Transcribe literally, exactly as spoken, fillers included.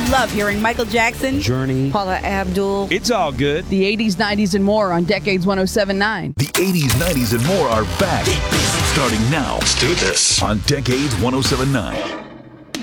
love hearing Michael Jackson, Journey, Paula Abdul. It's all good. The eighties, nineties, and more on Decades one oh seven point nine. The eighties, nineties, and more are back. Starting now. Let's do this on Decades one oh seven point nine.